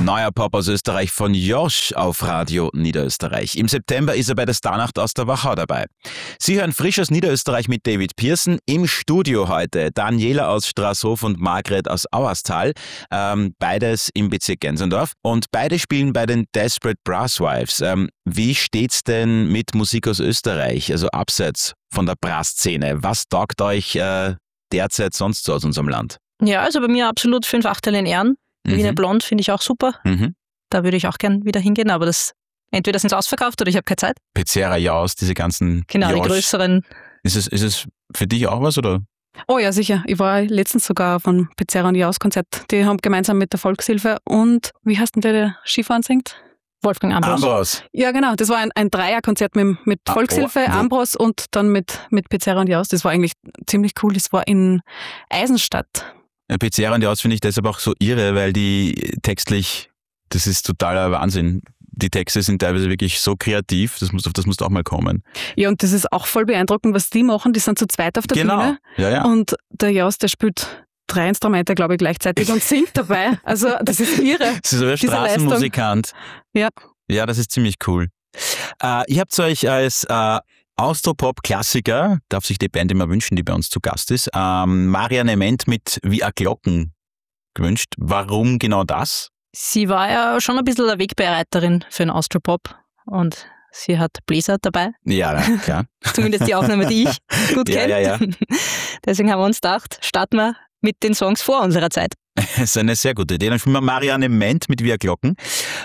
Neuer Pop aus Österreich von Josh auf Radio Niederösterreich. Im September ist er bei der Starnacht aus der Wachau dabei. Sie hören frisch aus Niederösterreich mit David Pearson. Im Studio heute Daniela aus Straßhof und Margret aus Auerstal. Beides im Bezirk Gensendorf. Und beide spielen bei den Desperate Brasswives. Wie steht's denn mit Musik aus Österreich, also abseits von der Brass-Szene? Was taugt euch derzeit sonst so aus unserem Land? Ja, also bei mir absolut 5 Achtel in Ehren. Wiener Blond finde ich auch super. Da würde ich auch gern wieder hingehen, aber entweder sind es ausverkauft oder ich habe keine Zeit. Pizzeria Jaus, diese ganzen Genau, die größeren. Ist es für dich auch was, oder? Oh ja, sicher. Ich war letztens sogar auf einem Pizzeria und Jaus Konzert. Die haben gemeinsam mit der Volkshilfe und, wie heißt denn der Skifahren singt? Wolfgang Ambros. Ja, genau. Das war ein Dreierkonzert mit Volkshilfe, Ambros und dann mit Pizzeria und Jaus. Das war eigentlich ziemlich cool. Das war in Eisenstadt. Pizzeria und Jaus finde ich deshalb auch so irre, weil die textlich, das ist totaler Wahnsinn. Die Texte sind teilweise wirklich so kreativ, auf das muss auch mal kommen. Ja, und das ist auch voll beeindruckend, was die machen. Die sind zu zweit auf der Bühne. Ja. Und der Jaus, der spielt 3 Instrumente, glaube ich, gleichzeitig und singt dabei. Also das ist irre. Das ist so ein Straßenmusikant. Ja. Ja, das ist ziemlich cool. Ihr habt euch als Austropop-Klassiker, darf sich die Band immer wünschen, die bei uns zu Gast ist, Marianne Ment mit Wie a Glocken gewünscht. Warum genau das? Sie war ja schon ein bisschen eine Wegbereiterin für den Austropop und sie hat Bläser dabei. Ja, klar. Zumindest die Aufnahme, die ich gut kenne. Ja. Deswegen haben wir uns gedacht, starten wir mit den Songs vor unserer Zeit. Das ist eine sehr gute Idee. Dann spielen wir Marianne Ment mit Wie a Glocken.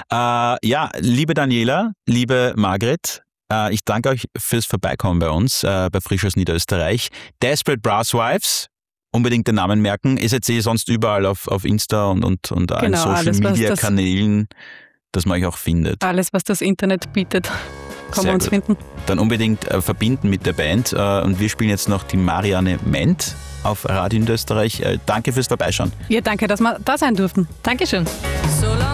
Liebe Daniela, liebe Margret, ich danke euch fürs Vorbeikommen bei uns, bei Frisch aus Niederösterreich. Desperate Brasswives, unbedingt den Namen merken. Ihr seid sonst überall auf Insta und allen Social-Media-Kanälen, dass man euch auch findet. Alles, was das Internet bietet, kann man uns finden. Dann unbedingt verbinden mit der Band. Und wir spielen jetzt noch die Marianne Ment auf Radio Niederösterreich. Danke fürs Vorbeischauen. Ja, danke, dass wir da sein durften. Dankeschön.